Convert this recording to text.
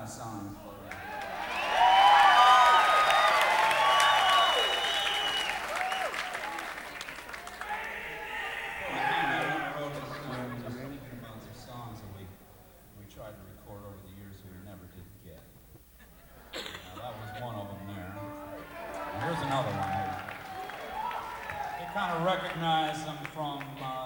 song for you. I wrote this song just thinking about some songs that we tried to record over the years that we never did get. Now, that was one of them there. And here's another one here. You kind of recognize them from